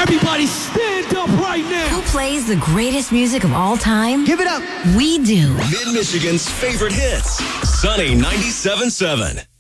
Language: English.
Everybody stand up right now. Who plays the greatest music of all time? Give it up. We do. Mid-Michigan's favorite hits. Sunny 97.7.